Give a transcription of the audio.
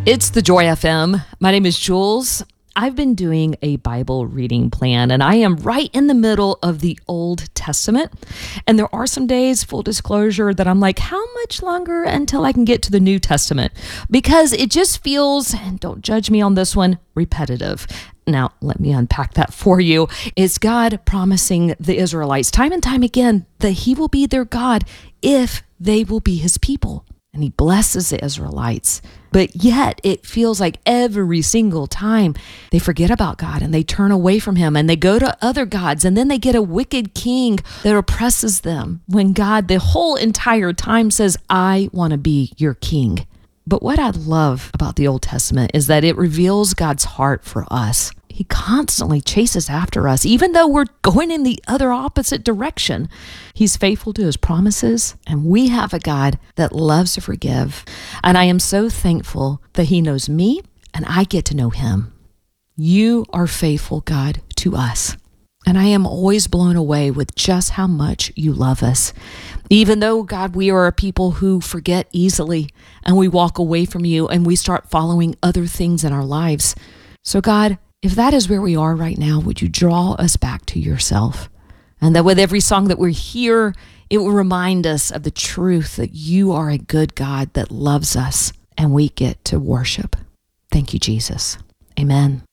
It's the Joy FM. My name is Jules. I've been doing a Bible reading plan, and I am right in the middle of the Old Testament. And there are some days, full disclosure, that I'm like, how much longer until I can get to the New Testament? Because it just feels, and don't judge me on this one, repetitive. Now, let me unpack that for you. Is God promising the Israelites time and time again that he will be their God if they will be his people? And he blesses the Israelites. But yet it feels like every single time they forget about God and they turn away from him and they go to other gods, and then they get a wicked king that oppresses them when God the whole entire time says, I want to be your king. But what I love about the Old Testament is that it reveals God's heart for us. He constantly chases after us, even though we're going in the other opposite direction. He's faithful to his promises, and we have a God that loves to forgive. And I am so thankful that he knows me and I get to know him. You are faithful, God, to us. And I am always blown away with just how much you love us. Even though, God, we are a people who forget easily and we walk away from you and we start following other things in our lives. So, God, if that is where we are right now, would you draw us back to yourself? And that with every song that we hear, it will remind us of the truth that you are a good God that loves us and we get to worship. Thank you, Jesus. Amen.